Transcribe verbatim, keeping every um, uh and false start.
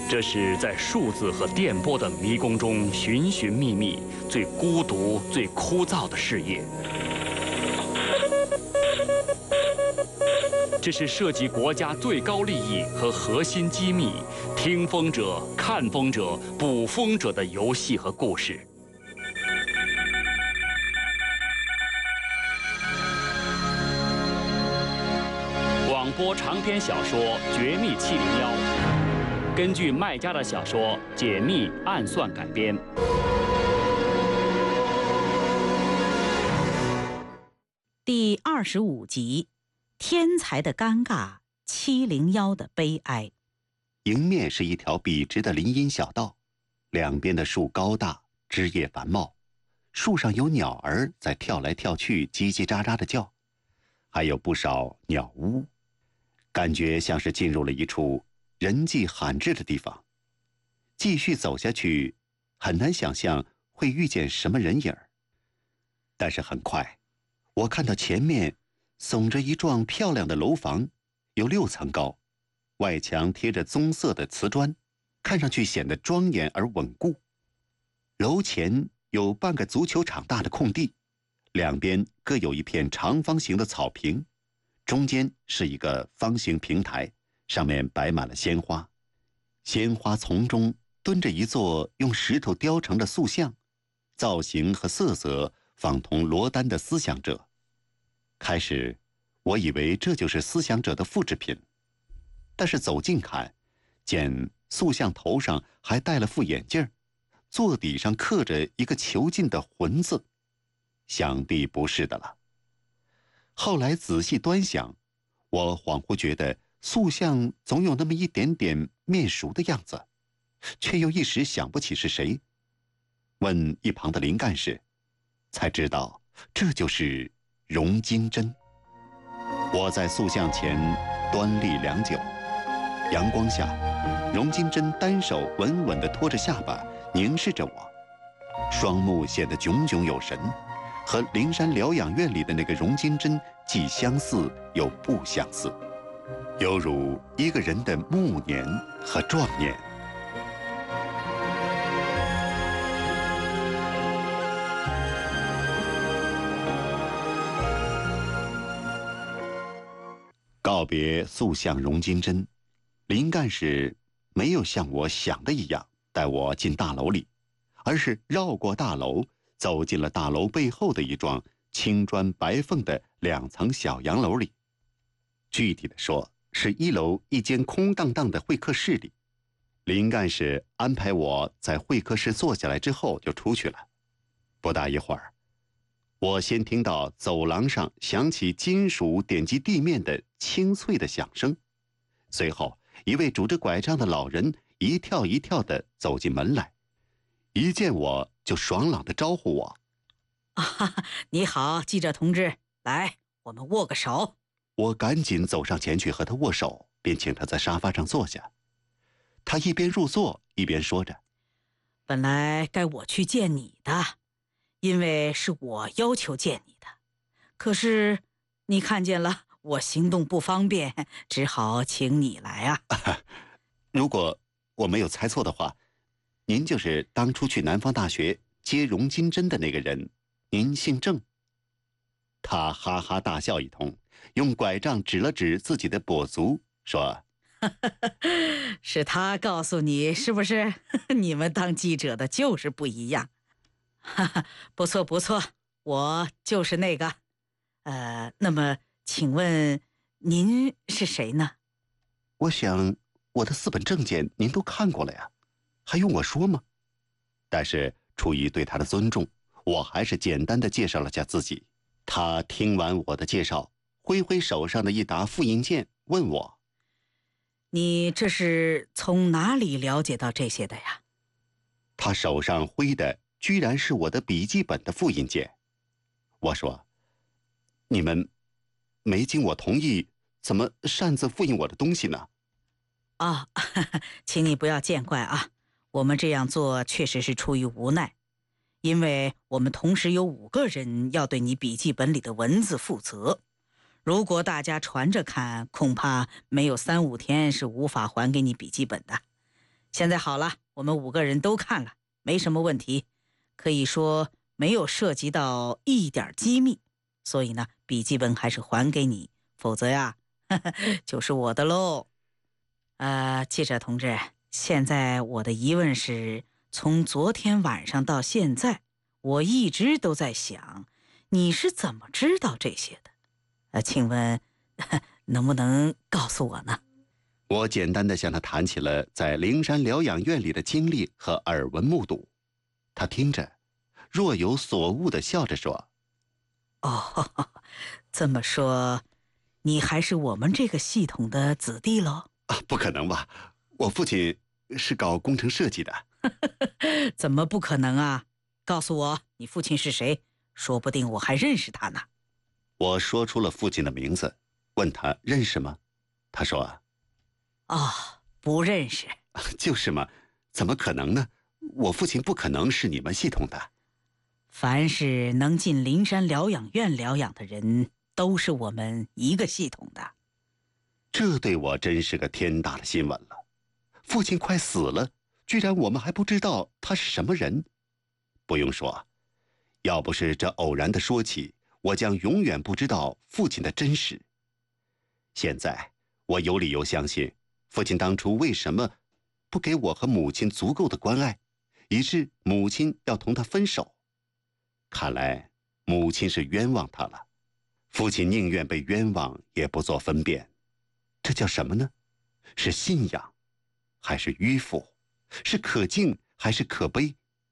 这是在数字和电波的迷宫中寻寻觅觅、最孤独、最枯燥的事业。这是涉及国家最高利益和核心机密、听风者、看风者、捕风者的游戏和故事。广播长篇小说《绝密七零幺》，根据麦家的小说《解密暗算》改编。 第二十五集。天才的尴尬，七零幺的悲哀。 迎面是一条笔直的林荫小道，两边的树高大，枝叶繁茂，树上有鸟儿在跳来跳去，叽叽喳喳地叫，还有不少鸟屋，感觉像是进入了一处人迹罕至的地方。继续走下去，很难想象会遇见什么人影儿。但是很快，我看到前面耸着一幢漂亮的楼房，有六层高，外墙贴着棕色的瓷砖，看上去显得庄严而稳固。楼前有半个足球场大的空地，两边各有一片长方形的草坪，中间是一个方形平台，上面摆满了鲜花。鲜花丛中蹲着一座用石头雕成的塑像，造型和色泽仿同罗丹的思想者。开始我以为这就是思想者的复制品，但是走近看，见塑像头上还戴了副眼镜，座底上刻着一个囚禁的魂字，想必不是的了。后来仔细端详，我恍惚觉得塑像总有那么一点点面熟的样子，却又一时想不起是谁。问一旁的林干事，才知道这就是荣金珍。我在塑像前端立良久，阳光下，荣金珍单手稳稳地托着下巴，凝视着我，双目显得炯炯有神，和灵山疗养院里的那个荣金珍既相似又不相似，犹如一个人的暮年和壮年。告别塑像荣金珍，林干事没有像我想的一样带我进大楼里，而是绕过大楼，走进了大楼背后的一幢青砖白凤的两层小洋楼里。具体的说，是一楼一间空荡荡的会客室里。林干事安排我在会客室坐下来之后就出去了。不大一会儿，我先听到走廊上响起金属点击地面的清脆的响声，随后一位拄着拐杖的老人一跳一跳地走进门来，一见我就爽朗地招呼我：“ 啊，你好，记者同志，来，我们握个手。” 我赶紧走上前去和他握手，便请他在沙发上坐下。他一边入座一边说着：“ 本来该我去见你的，因为是我要求见你的，可是你看见了我行动不方便，只好请你来啊。 啊如果我没有猜错的话，您就是当初去南方大学接荣金珍的那个人，您姓郑。”他哈哈大笑一通，用拐杖指了指自己的跛足，说：“ 是他告诉你是不是？你们当记者的就是不一样。哈哈，不错不错，我就是那个。呃，那么请问您是谁呢？”“ 我想我的四本证件您都看过了呀，还用我说吗？”但是出于对他的尊重，我还是简单的介绍了下自己。他听完我的介绍，挥挥手上的一沓复印件，问我：“ 你这是从哪里了解到这些的呀？” 他手上挥的居然是我的笔记本的复印件。我说：“你们没经我同意，怎么擅自复印我的东西呢？”“ 啊、哦，请你不要见怪啊，我们这样做确实是出于无奈。因为我们同时有五个人要对你笔记本里的文字负责，如果大家传着看，恐怕没有三五天是无法还给你笔记本的。 现在好了，我们五个人都看了，没什么问题，可以说没有涉及到一点机密，所以呢，笔记本还是还给你，否则呀，呵呵就是我的喽。呃，记者同志，现在我的疑问是，从昨天晚上到现在，我一直都在想，你是怎么知道这些的？呃，请问能不能告诉我呢？ 我简单的向他谈起了在灵山疗养院里的经历和耳闻目睹。他听着，若有所悟的笑着说：“ 哦，这么说，你还是我们这个系统的子弟喽？ 啊，不可能吧？我父亲是搞工程设计的。 怎么不可能啊？告诉我，你父亲是谁？说不定我还认识他呢。” 我说出了父亲的名字，问他认识吗？他说：“ 哦，不认识。” 就是嘛，怎么可能呢？我父亲不可能是你们系统的。 凡是能进灵山疗养院疗养的人，都是我们一个系统的。 这对我真是个天大的新闻了。父亲快死了，居然我们还不知道他是什么人。不用说，要不是这偶然的说起，我将永远不知道父亲的真实。现在我有理由相信，父亲当初为什么不给我和母亲足够的关爱，以致母亲要同他分手。看来母亲是冤枉他了，父亲宁愿被冤枉也不做分辨。这叫什么呢？是信仰还是迂腐？是可敬还是可悲？